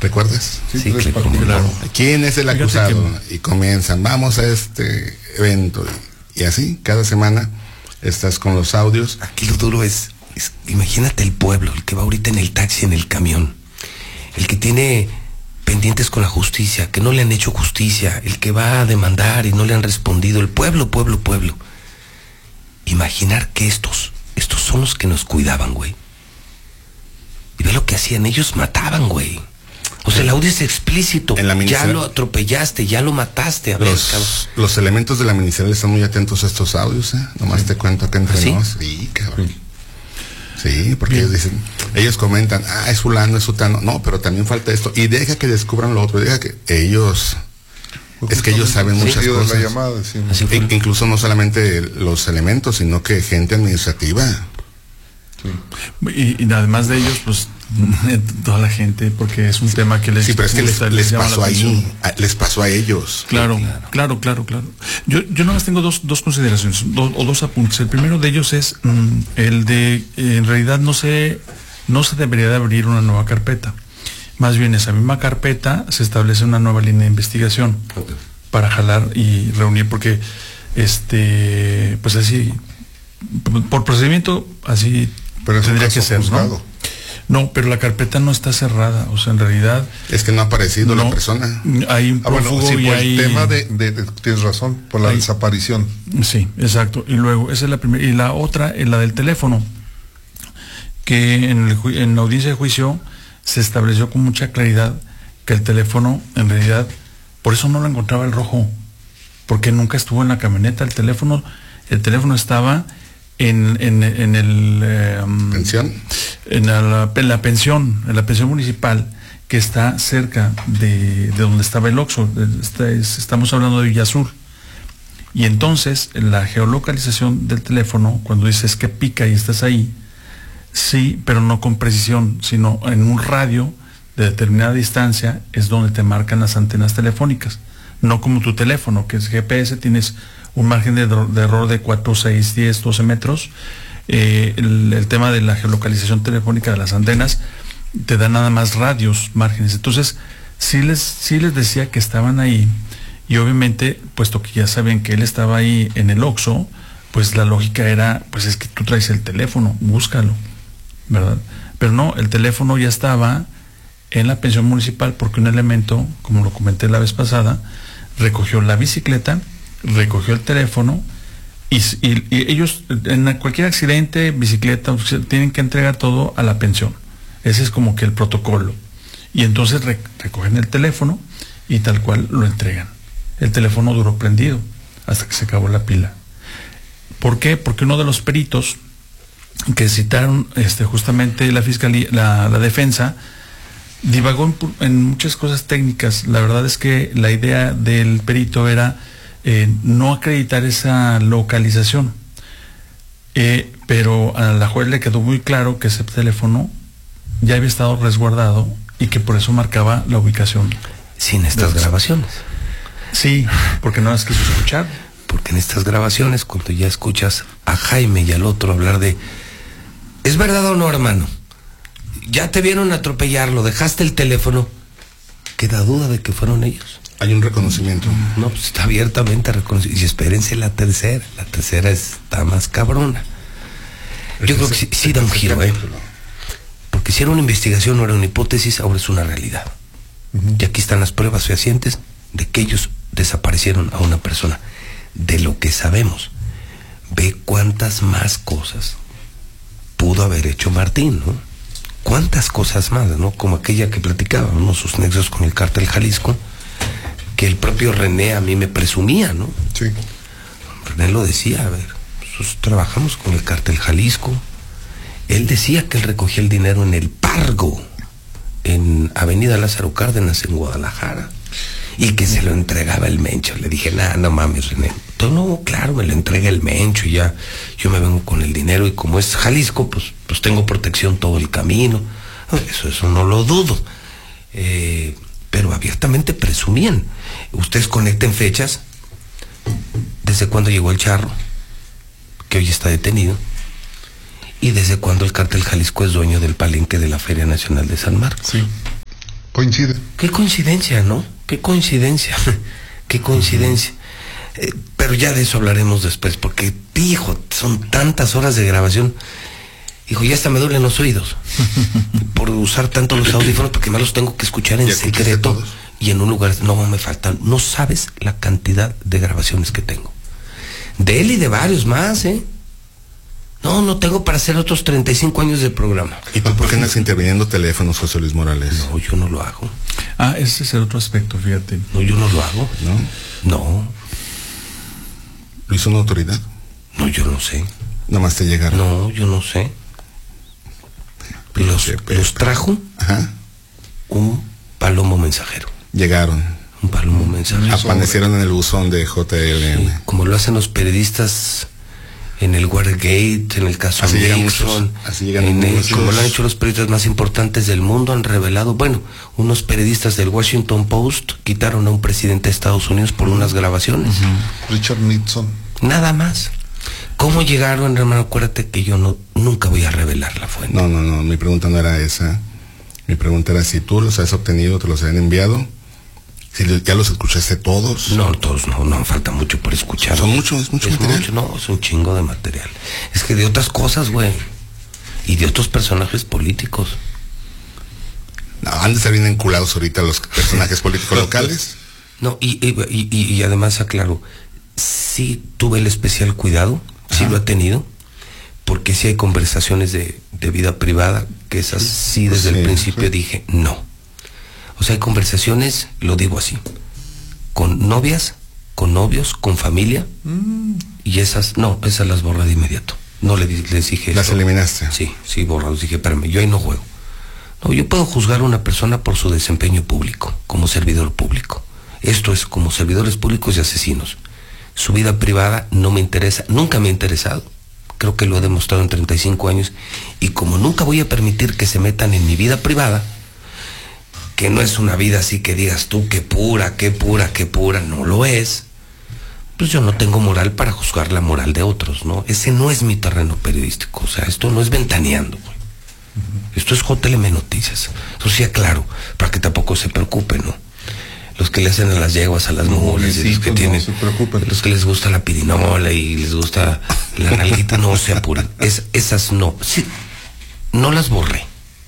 ¿Recuerdas? Sí, claro. ¿Quién es el acusado? Y comienzan, vamos a este evento. Y así, cada semana estás con los audios. Aquí lo duro es, imagínate el pueblo, el que va ahorita en el taxi, en el camión, el que tiene pendientes con la justicia, que no le han hecho justicia, el que va a demandar y no le han respondido, el pueblo. Imaginar que estos son los que nos cuidaban, güey. Y ve lo que hacían, ellos mataban, güey. O sea, el audio es explícito. Ya lo atropellaste, ya lo mataste. A ver, los elementos de la ministerial están muy atentos a estos audios, ¿eh? Nomás te cuento que entre nos. Sí, cabrón. Sí, porque ellos comentan, es fulano, es sutano. No, pero también falta esto. Y deja que descubran lo otro, deja que ellos... Es que ellos saben muchas cosas. La llamada, sí. Incluso no solamente los elementos, sino que gente administrativa. Sí. Y además de ellos, pues toda la gente, porque es un tema que les pero es que les pasó ahí, les pasó a ellos. Claro. Yo nada más tengo dos consideraciones, dos apuntes. El primero de ellos es el de, en realidad no se debería de abrir una nueva carpeta. Más bien esa misma carpeta se establece una nueva línea de investigación para jalar y reunir, porque pues así, por procedimiento así pero tendría que ser, ¿no? No, pero la carpeta no está cerrada, o sea, en realidad... Es que no ha aparecido la persona. Hay un prófugo sí, y por hay... el tema tienes razón, por la desaparición. Sí, exacto. Y luego, esa es la primera. Y la otra, la del teléfono, que en la audiencia de juicio se estableció con mucha claridad que el teléfono, en realidad, por eso no lo encontraba el rojo, porque nunca estuvo en la camioneta. El teléfono estaba en ¿Pensión? En la pensión municipal que está cerca de donde estaba el Oxxo. Estamos hablando de Villa Sur. Y entonces la geolocalización del teléfono, cuando dices que pica y estás ahí, sí, pero no con precisión, sino en un radio de determinada distancia es donde te marcan las antenas telefónicas. No como tu teléfono, que es GPS, tienes un margen de error de 4, 6, 10, 12 metros. El tema de la geolocalización telefónica de las antenas te da nada más radios, márgenes. Entonces, sí les decía que estaban ahí, y obviamente, puesto que ya saben que él estaba ahí en el Oxxo, pues la lógica era, pues es que tú traes el teléfono, búscalo, ¿verdad? Pero no, el teléfono ya estaba en la pensión municipal porque un elemento, como lo comenté la vez pasada, recogió la bicicleta, recogió el teléfono y ellos en cualquier accidente, bicicleta, tienen que entregar todo a la pensión. Ese es como que el protocolo. Y entonces recogen el teléfono y tal cual lo entregan. El teléfono duró prendido hasta que se acabó la pila. ¿Por qué? Porque uno de los peritos que citaron justamente la fiscalía, la defensa, divagó en muchas cosas técnicas. La verdad es que la idea del perito era no acreditar esa localización, pero a la juez le quedó muy claro que ese teléfono ya había estado resguardado y que por eso marcaba la ubicación. Sin estas grabaciones. Sí, porque no las quiso escuchar. Porque en estas grabaciones, cuando ya escuchas a Jaime y al otro hablar de, ¿es verdad o no, hermano? Ya te vieron atropellarlo, dejaste el teléfono, queda duda de que fueron ellos. Hay un reconocimiento. No, pues está abiertamente reconocido. Y espérense la tercera está más cabrona. Yo creo que sí da un giro, porque si era una investigación, no era una hipótesis, ahora es una realidad. Y aquí están las pruebas fehacientes de que ellos desaparecieron a una persona. De lo que sabemos, ve cuántas más cosas pudo haber hecho Martín, ¿no? Cuántas cosas más, ¿no? Como aquella que platicábamos, ¿no? Sus nexos con el cártel Jalisco, que el propio René a mí me presumía, ¿no? Sí. René lo decía, a ver, nosotros trabajamos con el cártel Jalisco. Él decía que él recogía el dinero en el Pargo, en Avenida Lázaro Cárdenas, en Guadalajara, y que se lo entregaba el Mencho. Le dije, no mames, René. Entonces, no, claro, me lo entrega el Mencho y ya yo me vengo con el dinero, y como es Jalisco, pues tengo protección todo el camino. Eso no lo dudo. Pero abiertamente presumían. Ustedes conecten fechas desde cuando llegó el Charro, que hoy está detenido, y desde cuando el cártel Jalisco es dueño del palenque de la Feria Nacional de San Marcos. Sí. Coincide. Qué coincidencia, ¿no? Qué coincidencia. Qué coincidencia. Pero ya de eso hablaremos después, porque, hijo, son tantas horas de grabación. Hijo, ya hasta me duelen los oídos por usar tanto los audífonos, porque más los tengo que escuchar en secreto y en un lugar. No, me faltan. No sabes la cantidad de grabaciones que tengo. De él y de varios más, ¿eh? No tengo para hacer otros 35 años de programa. ¿Y tú por qué andas interviniendo teléfonos, José Luis Morales? No, yo no lo hago. Ese es el otro aspecto, fíjate. No, yo no lo hago. No. ¿Lo hizo una autoridad? No, yo no sé. Nomás te llegaron. No, yo no sé. Los trajo un palomo mensajero. Llegaron. Un palomo mensajero. Aparecieron en el buzón de JLM. Sí, como lo hacen los periodistas en el Watergate, en el caso Nixon, como lo han hecho los periodistas más importantes del mundo, han revelado, unos periodistas del Washington Post quitaron a un presidente de Estados Unidos por unas grabaciones. Richard Nixon. Nada más. ¿Cómo llegaron, hermano? Acuérdate que yo nunca voy a revelar la fuente. No, mi pregunta no era esa. Mi pregunta era si tú los has obtenido, te los habían enviado. Si ya los escuchaste todos. No, todos no, falta mucho por escuchar. ¿Son muchos? ¿Es mucho material? Es un chingo de material. Es que de otras cosas, güey. Y de otros personajes políticos. No, han de estar bien enculados ahorita los personajes políticos locales. No, y además aclaro, sí tuve el especial cuidado, sí lo he tenido, porque sí hay conversaciones de vida privada, que esas sí desde el principio dije no. O sea, hay conversaciones, lo digo así, con novias, con novios, con familia, y esas las borré de inmediato. No les dije ¿Las eso. eliminaste? Sí, borrados. Dije, espérame, yo ahí no juego. No, yo puedo juzgar a una persona por su desempeño público, como servidor público. Esto es como servidores públicos y asesinos. Su vida privada no me interesa, nunca me ha interesado. Creo que lo he demostrado en 35 años. Y como nunca voy a permitir que se metan en mi vida privada, que no es una vida así que digas tú, qué pura, no lo es, pues yo no tengo moral para juzgar la moral de otros, ¿no? Ese no es mi terreno periodístico. O sea, esto no es ventaneando, güey. Esto es JLM Noticias. Eso sí, aclaro, para que tampoco se preocupen, ¿no? Los que le hacen a las yeguas, a las mulas, los que tienen, los que les gusta la pirinola y les gusta la nalguita, no se apuren. Esas no. Sí, no las borré.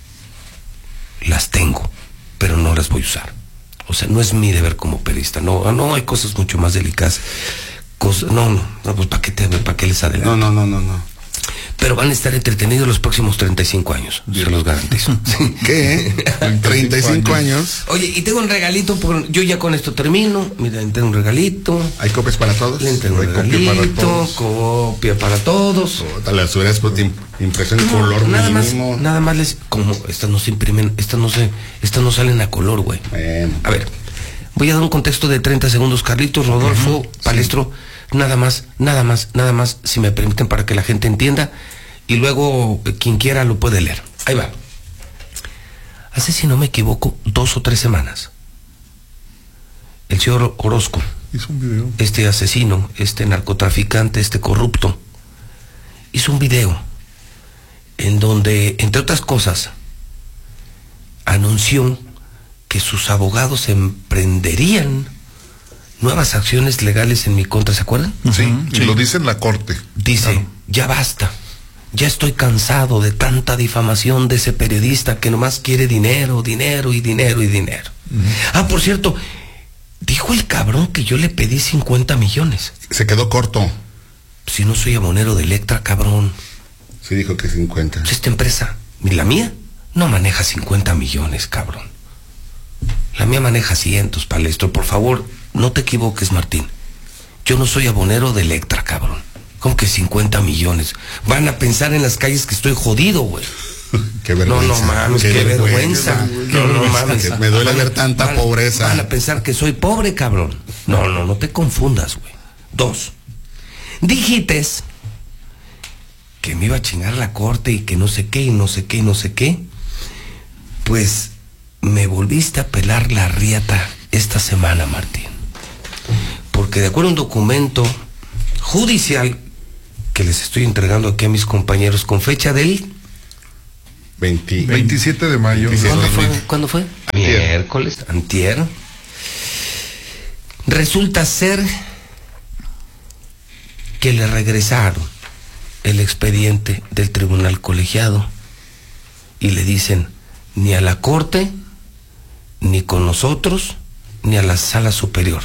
Las tengo, pero no las voy a usar. O sea, no es mi deber como periodista. No, hay cosas mucho más delicadas. Pues ¿para qué les adelanto? No. Pero van a estar entretenidos los próximos 35 años, se los garantizo. ¿Qué? 35 años. Oye, y tengo un regalito, yo ya con esto termino. Mira, tengo un regalito. ¿Hay copias para todos? Le tengo un regalito, copia para todos. Las hubieras impresión en color mínimo. Nada más como estas no se imprimen, estas no salen a color, güey. A ver, voy a dar un contexto de 30 segundos, Carlitos, Rodolfo, Palestro. Nada más, si me permiten, para que la gente entienda, y luego quien quiera lo puede leer. Ahí va. Hace, si no me equivoco, 2 o 3 semanas, el señor Orozco hizo un video. Este asesino, este narcotraficante, este corrupto, hizo un video en donde, entre otras cosas, anunció que sus abogados emprenderían nuevas acciones legales en mi contra, ¿se acuerdan? Sí, y lo dice en la corte. Dice, claro, ya basta, ya estoy cansado de tanta difamación de ese periodista que nomás quiere dinero. Por cierto, dijo el cabrón que yo le pedí 50 millones. Se quedó corto. Si no soy abonero de Electra, cabrón. Sí dijo que 50. Pues esta empresa, la mía, no maneja 50 millones, cabrón. La mía maneja cientos, Palestro, por favor. No te equivoques, Martín. Yo no soy abonero de Electra, cabrón. ¿Cómo que 50 millones? Van a pensar en las calles que estoy jodido, güey. Qué vergüenza. No mames, qué vergüenza. No mames. Me duele ver tanta pobreza. Van a pensar que soy pobre, cabrón. No te confundas, güey. 2. Dijiste que me iba a chingar la corte y que no sé qué. Pues me volviste a pelar la riata esta semana, Martín. Porque de acuerdo a un documento judicial que les estoy entregando aquí a mis compañeros con fecha del 27 de mayo. ¿Cuándo fue? Ayer. miércoles, antier. Resulta ser que le regresaron el expediente del tribunal colegiado y le dicen, ni a la corte, ni con nosotros, ni a la sala superior.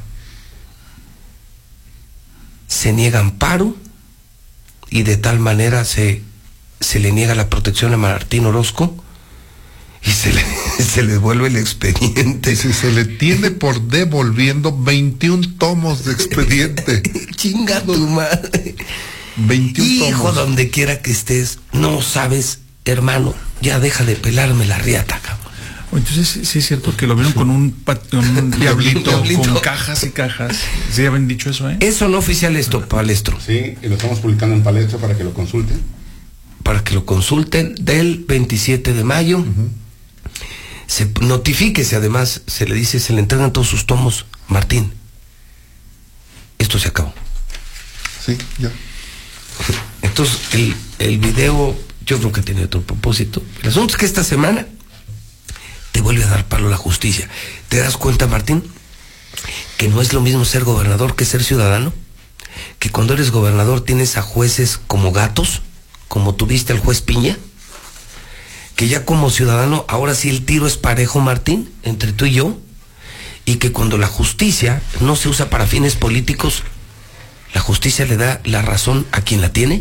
Se niega amparo y de tal manera se le niega la protección a Martín Orozco y se le devuelve el expediente. Y si se le tiene por devolviendo 21 tomos de expediente. Chinga tu madre. 21 Hijo, tomos. donde quiera que estés, no sabes, hermano, ya deja de pelarme la riata, cabrón. Entonces sí es cierto que lo vieron con un diablito con cajas y cajas. ¿Sí habían dicho eso, eh? Eso no oficial esto, Palestro. Sí, y lo estamos publicando en Palestro para que lo consulten. Para que lo consulten del 27 de mayo. Se notifíquese, además, se le dice, se le entregan todos sus tomos. Martín, esto se acabó. Sí, ya. Entonces, el video, yo creo que tiene otro propósito. El asunto es que esta semana te vuelve a dar palo la justicia. ¿Te das cuenta, Martín, que no es lo mismo ser gobernador que ser ciudadano? Que cuando eres gobernador tienes a jueces como gatos, como tuviste al juez Piña, que ya como ciudadano, ahora sí el tiro es parejo, Martín, entre tú y yo, y que cuando la justicia no se usa para fines políticos, la justicia le da la razón a quien la tiene.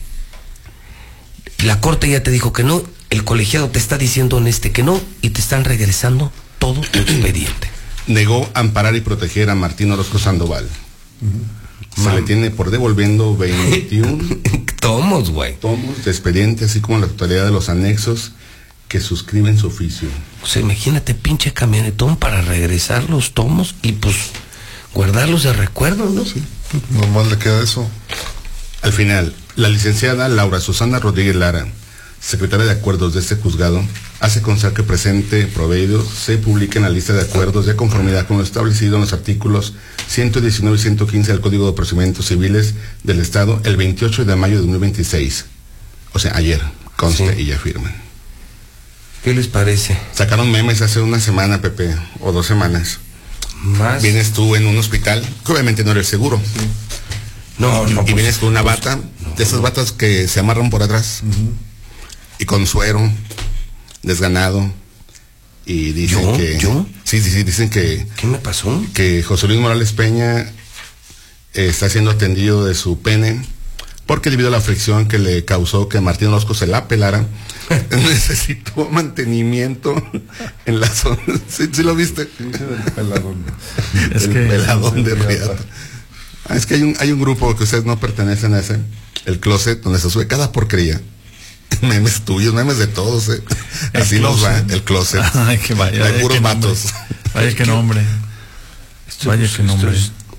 La corte ya te dijo que no, el colegiado te está diciendo que no, y te están regresando todo tu expediente. Negó amparar y proteger a Martín Orozco Sandoval. Se le tiene por devolviendo 21 tomos, güey. tomos de expediente, así como la totalidad de los anexos que suscriben su oficio. O sea, imagínate, pinche camionetón para regresar los tomos y pues guardarlos de recuerdo, ¿no? Sí, normal le queda eso. Al final, la licenciada Laura Susana Rodríguez Lara, secretaria de acuerdos de este juzgado, hace constar que presente proveído se publica en la lista de acuerdos de conformidad con lo establecido en los artículos 119 y 115 del Código de Procedimientos Civiles del Estado el 28 de mayo de 2026. O sea, ayer, conste Sí. y ya firman. ¿Qué les parece? Sacaron memes hace una semana, Pepe, o 2 semanas. Más. Vienes tú en un hospital, que obviamente no eres seguro. No, Y vienes con una bata, de esas batas que se amarran por atrás, y con suero, desganado, y dicen ¿Yo? que... ¿Yo? Sí, dicen que ¿Qué me pasó? José Luis Morales Peña está siendo atendido de su pene, porque debido a la fricción que le causó que Martín Orozco se la pelara, necesitó mantenimiento en la zona. ¿Sí lo viste? El peladón. Es El que peladón de Riata. Es que hay un grupo que ustedes no pertenecen a ese, el closet, donde se sube cada porquería. Memes tuyos, memes de todos, ¿eh? Así nos va, el closet. Ay, que vaya. Hay puros matos. Vaya que nombre. Vaya que nombre.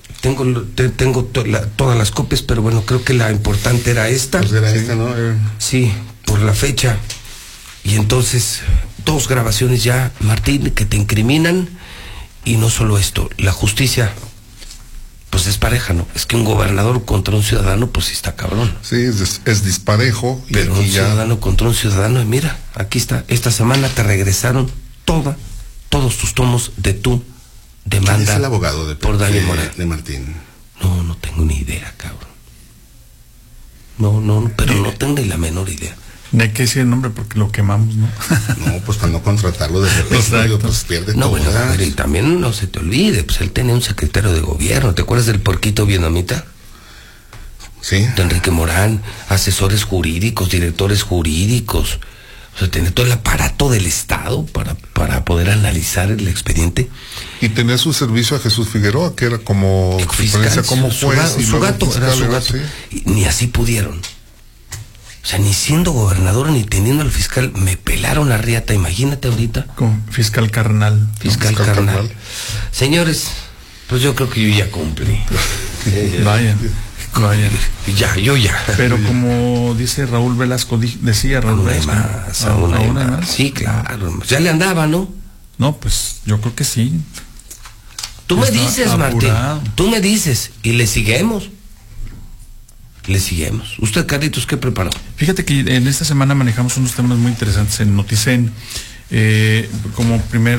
Tengo todas las copias, pero bueno, creo que la importante era esta. Pues era esta, ¿no? Sí, por la fecha. Y entonces, 2 grabaciones ya, Martín, que te incriminan. Y no solo esto, la justicia, pues es pareja, ¿no? Es que un gobernador contra un ciudadano, pues sí está cabrón. Sí, es disparejo. Pero y un aquí ya ciudadano contra un ciudadano, y mira, aquí está, esta semana te regresaron todos tus tomos de tu ¿Quién demanda es el abogado de por Dani Morales. de Martín? No tengo ni idea, cabrón. No, pero no tengo ni la menor idea. No hay que decir el nombre porque lo quemamos, ¿no? No, pues para no contratarlo desde el principio, Exacto. pues pierde No, todo. bueno, a ver, y también no se te olvide, pues él tenía un secretario de gobierno. ¿Te acuerdas del porquito vietnamita? Sí. De Enrique Morán, asesores jurídicos, directores jurídicos. O sea, tenía todo el aparato del Estado para poder analizar el expediente. y tenía su servicio a Jesús Figueroa, que era como Fiscal, como su juez y su luego gato, fiscal, era su ¿verdad? gato. Sí. Y ni así pudieron. O sea, ni siendo gobernador ni teniendo al fiscal, me pelaron la riata, imagínate ahorita. Con fiscal carnal. Fiscal fiscal carnal. carnal. Señores, pues yo creo que yo ya cumplí. Vaya. Yo ya. Pero como dice Raúl Velasco, decía Raúl Aún hay Velasco. más, aún hay más. más. Sí, claro. Ya le andaba, ¿no? No, pues yo creo que sí. Tú me Está dices, apurado. Martín. Tú me dices. Y le seguimos. Le seguimos. Usted, Carlitos, ¿qué preparó? Fíjate que en esta semana manejamos unos temas muy interesantes en Noticen. Como primer